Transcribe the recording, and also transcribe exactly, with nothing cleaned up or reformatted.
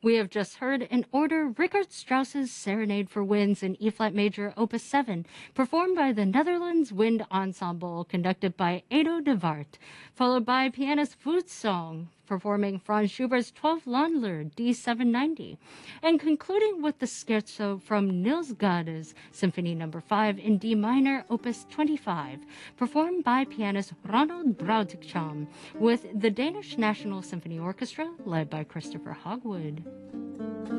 We have just heard in order Richard Strauss's Serenade for Winds in E-flat major, opus seven, performed by the Netherlands Wind Ensemble, conducted by Edo de Wart, followed by pianist Song, performing Franz Schubert's twelfth Landler D seven ninety, and concluding with the scherzo from Niels Gade's Symphony Number five in D minor, opus twenty-five, performed by pianist Ronald Brautigam, with the Danish National Symphony Orchestra, led by Christopher Hogwood.